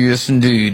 Yes, indeed.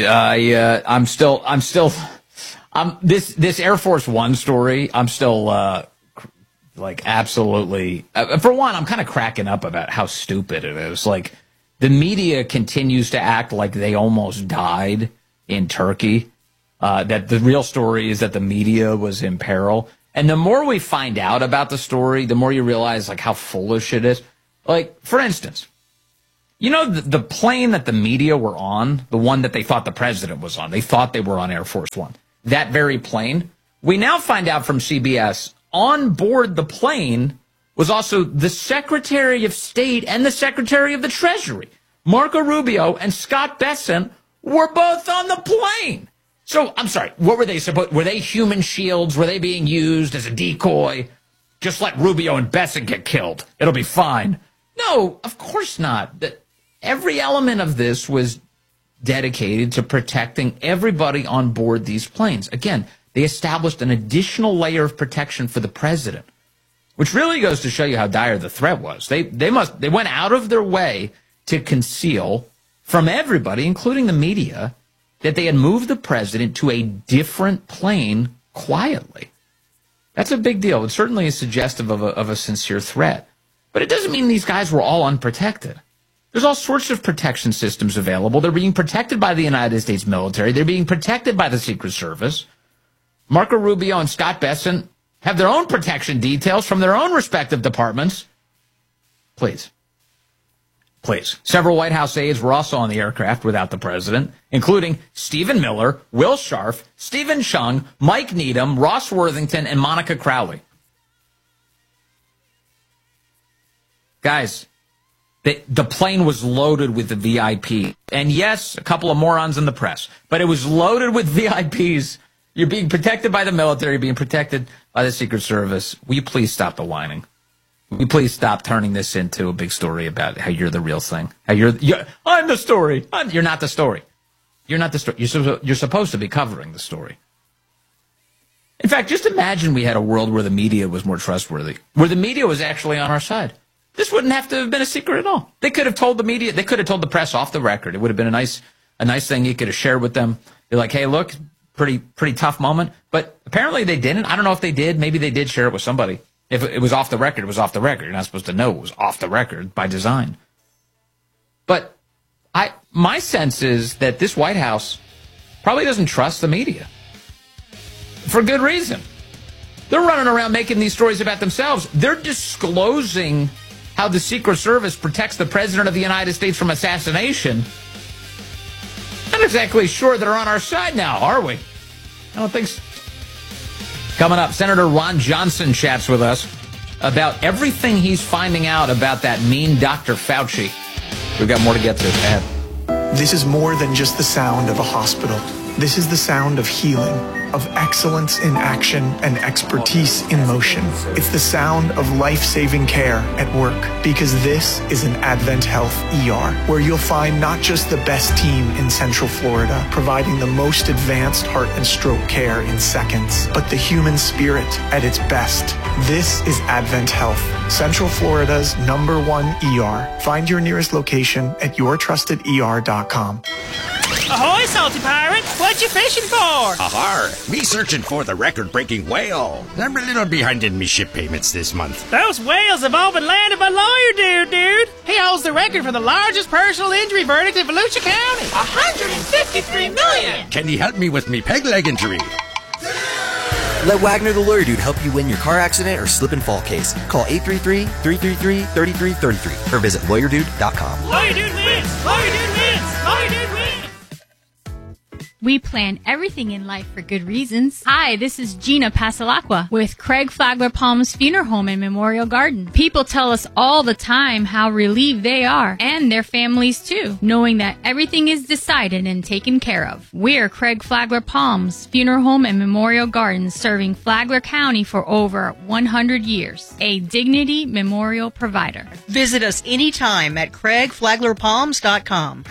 This Air Force One story, I'm still, absolutely, for one, I'm kind of cracking up about how stupid it is. Like, the media continues to act like they almost died in Turkey, that the real story is that the media was in peril. And the more we find out about the story, the more you realize, like, how foolish it is. Like, for instance, you know, the plane that the media were on, the one that they thought the president was on, they thought they were on Air Force One. That very plane, we now find out from CBS, on board the plane was also the Secretary of State and the Secretary of the Treasury. Marco Rubio and Scott Bessent were both on the plane. So, I'm sorry, what were they supposed? Were they human shields? Were they being used as a decoy? Just let Rubio and Bessent get killed. It'll be fine. No, of course not. Every element of this was dedicated to protecting everybody on board these planes. Again, they established an additional layer of protection for the president, which really goes to show you how dire the threat was. They went out of their way to conceal from everybody, including the media, that they had moved the president to a different plane quietly. That's a big deal. It certainly is suggestive of a sincere threat. But it doesn't mean these guys were all unprotected. There's all sorts of protection systems available. They're being protected by the United States military. They're being protected by the Secret Service. Marco Rubio and Scott Bessent have their own protection details from their own respective departments. Please. Please. Several White House aides were also on the aircraft without the president, including Stephen Miller, Will Scharf, Stephen Chung, Mike Needham, Ross Worthington, and Monica Crowley. Guys, the plane was loaded with the VIP. And yes, a couple of morons in the press, but it was loaded with VIPs. You're being protected by the military, being protected by the Secret Service. Will you please stop the whining? Will you please stop turning this into a big story about how you're the real thing? How I'm the story. You're not the story. You're not the story. You're supposed to be covering the story. In fact, just imagine we had a world where the media was more trustworthy, where the media was actually on our side. This wouldn't have to have been a secret at all. They could have told the media, they could have told the press off the record. It would have been a nice thing you could have shared with them. They're like, hey, look, pretty tough moment. But apparently they didn't. I don't know if they did. Maybe they did share it with somebody. If it was off the record, it was off the record. You're not supposed to know it was off the record by design. But my sense is that this White House probably doesn't trust the media. For good reason. They're running around making these stories about themselves. They're disclosing how the Secret Service protects the President of the United States from assassination. Not exactly sure they're on our side now, are we? I don't think so. Coming up, Senator Ron Johnson chats with us about everything he's finding out about that mean Dr. Fauci. We've got more to get to. This is more than just the sound of a hospital. This is the sound of healing, of excellence in action and expertise in motion. It's the sound of life-saving care at work, because this is an Advent Health ER, where you'll find not just the best team in Central Florida, providing the most advanced heart and stroke care in seconds, but the human spirit at its best. This is Advent Health, Central Florida's #1 ER. Find your nearest location at yourtrustedER.com. Ahoy, salty pirate! What you fishing for? Ahar! Me searching for the record-breaking whale. I'm a little behind in me ship payments this month. Those whales have all been landed by Lawyer Dude. He holds the record for the largest personal injury verdict in Volusia County. $153 million! Can he help me with me peg leg injury? Let Wagner the Lawyer Dude help you win your car accident or slip and fall case. Call 833-333-3333 or visit lawyerdude.com. Lawyer Dude wins! Lawyer Dude wins! Lawyer Dude wins! We plan everything in life for good reasons. Hi, this is Gina Pasalacqua with Craig Flagler Palms Funeral Home and Memorial Garden. People tell us all the time how relieved they are, and their families too, knowing that everything is decided and taken care of. We're Craig Flagler Palms Funeral Home and Memorial Garden, serving Flagler County for over 100 years. A Dignity Memorial provider. Visit us anytime at CraigFlaglerPalms.com.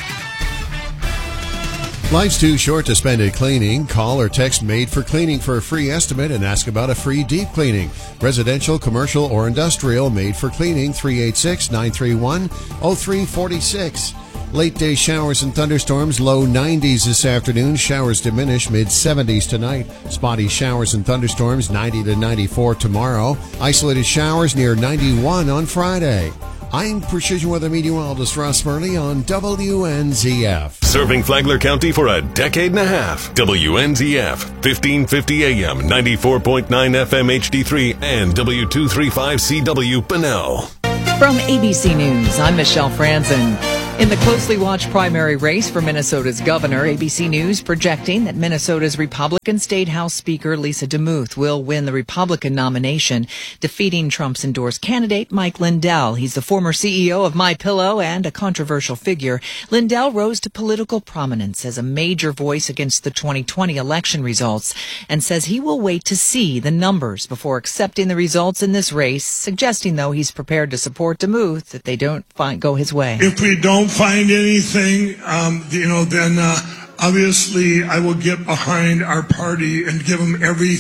Life's too short to spend it cleaning. Call or text Made for Cleaning for a free estimate and ask about a free deep cleaning. Residential, commercial, or industrial, Made for Cleaning, 386-931-0346. Late day showers and thunderstorms, low 90s this afternoon. Showers diminish, mid 70s tonight. Spotty showers and thunderstorms, 90 to 94 tomorrow. Isolated showers near 91 on Friday. I'm Precision Weather Meteorologist Ross Murley on WNZF. Serving Flagler County for a decade and a half. WNZF, 1550 AM, 94.9 FM HD3, and W235CW Bunnell. From ABC News, I'm Michelle Franzen. In the closely watched primary race for Minnesota's governor, ABC News projecting that Minnesota's Republican State House Speaker Lisa DeMuth will win the Republican nomination, defeating Trump's endorsed candidate Mike Lindell. He's the former CEO of MyPillow and a controversial figure. Lindell rose to political prominence as a major voice against the 2020 election results and says he will wait to see the numbers before accepting the results in this race, suggesting, though, he's prepared to support DeMuth if they don't go his way. If we don't find anything, then obviously I will get behind our party and give them every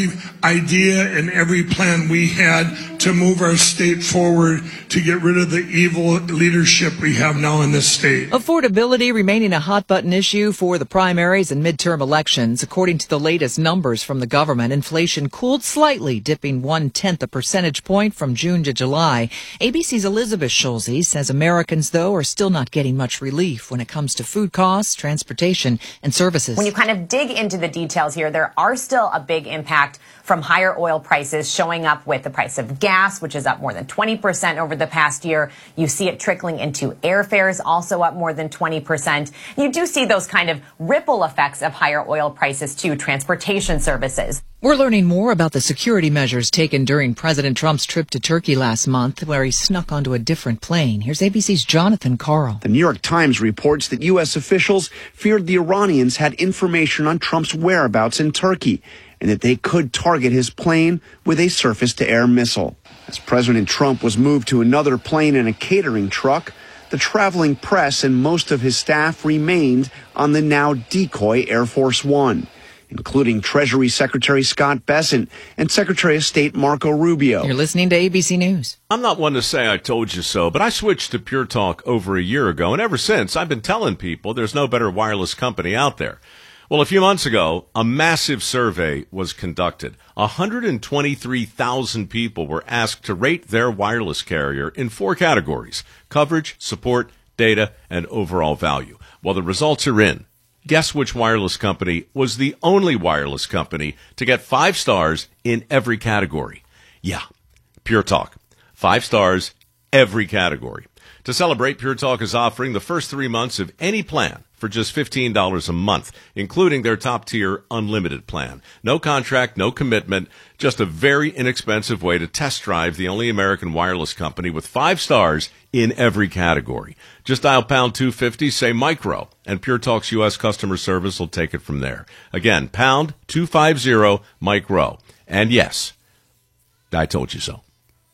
idea and every plan we had to move our state forward to get rid of the evil leadership we have now in this state. Affordability remaining a hot button issue for the primaries and midterm elections. According to the latest numbers from the government, inflation cooled slightly, dipping 0.1 percentage point from June to July. ABC's Elizabeth Schulze says Americans, though, are still not getting much relief when it comes to food costs, transportation, and services. When you kind of dig into the details here, there are still a big impact from higher oil prices showing up with the price of gas, which is up more than 20% over the past year. You see it trickling into airfares, also up more than 20%. You do see those kind of ripple effects of higher oil prices to transportation services. We're learning more about the security measures taken during President Trump's trip to Turkey last month, where he snuck onto a different plane. Here's ABC's Jonathan Carl. The New York Times reports that U.S. officials feared the Iranians had information on Trump's whereabouts in Turkey and that they could target his plane with a surface-to-air missile. As President Trump was moved to another plane in a catering truck, the traveling press and most of his staff remained on the now decoy Air Force One, including Treasury Secretary Scott Bessent and Secretary of State Marco Rubio. You're listening to ABC News. I'm not one to say I told you so, but I switched to Pure Talk over a year ago, and ever since I've been telling people there's no better wireless company out there. Well, a few months ago, a massive survey was conducted. 123,000 people were asked to rate their wireless carrier in 4 categories: coverage, support, data, and overall value. Well, the results are in. Guess which wireless company was the only wireless company to get 5 stars in every category? Yeah, Pure Talk. 5 stars, every category. To celebrate, Pure Talk is offering the first 3 months of any plan for just $15 a month, including their top-tier unlimited plan. No contract, no commitment, just a very inexpensive way to test drive the only American wireless company with 5 stars in every category. Just dial pound 250, say micro, and Pure Talk's U.S. customer service will take it from there. Again, pound 250 micro. And yes, I told you so.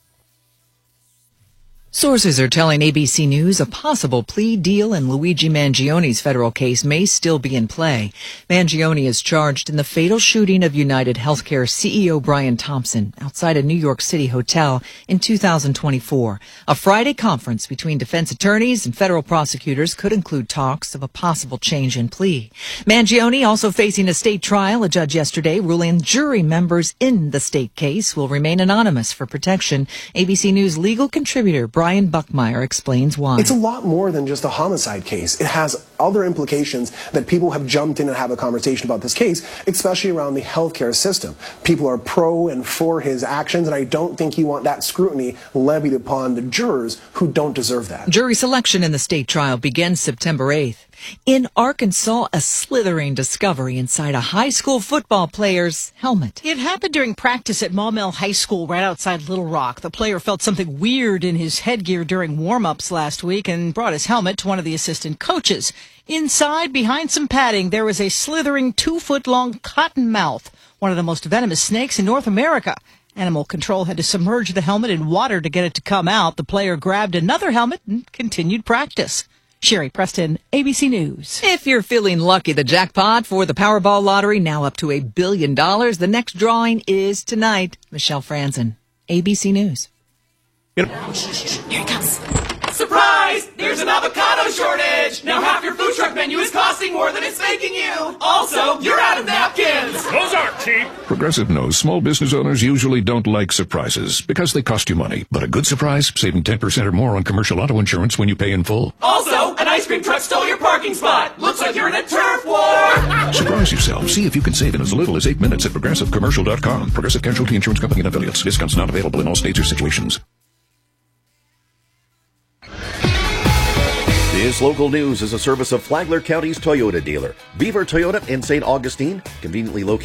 Sources are telling ABC News a possible plea deal in Luigi Mangioni's federal case may still be in play. Mangioni is charged in the fatal shooting of United Healthcare CEO Brian Thompson outside a New York City hotel in 2024. A Friday conference between defense attorneys and federal prosecutors could include talks of a possible change in plea. Mangioni also facing a state trial. A judge yesterday ruling jury members in the state case will remain anonymous for protection. ABC News legal contributor Brian Buckmeyer explains why. It's a lot more than just a homicide case. It has other implications that people have jumped in and have a conversation about this case, especially around the healthcare system. People are pro and for his actions, and I don't think you want that scrutiny levied upon the jurors who don't deserve that. Jury selection in the state trial begins September 8th. In Arkansas, a slithering discovery inside a high school football player's helmet. It happened during practice at Maumelle High School right outside Little Rock. The player felt something weird in his headgear during warm-ups last week and brought his helmet to one of the assistant coaches. Inside, behind some padding, there was a slithering 2-foot-long cottonmouth, one of the most venomous snakes in North America. Animal control had to submerge the helmet in water to get it to come out. The player grabbed another helmet and continued practice. Sherry Preston, ABC News. If you're feeling lucky, the jackpot for the Powerball lottery now up to $1 billion. The next drawing is tonight. Michelle Franzen, ABC News. Here it comes. Surprise! There's an avocado shortage! menu is costing more than it's making you. Also, you're out of napkins. Those aren't cheap. Progressive knows small business owners usually don't like surprises because they cost you money. But a good surprise, saving 10% or more on commercial auto insurance when you pay in full. Also, an ice cream truck stole your parking spot. Looks like you're in a turf war. Surprise yourself. See if you can save in as little as 8 minutes at ProgressiveCommercial.com. Progressive Casualty Insurance Company and affiliates. Discounts not available in all states or situations. This local news is a service of Flagler County's Toyota dealer, Beaver Toyota in St. Augustine, conveniently located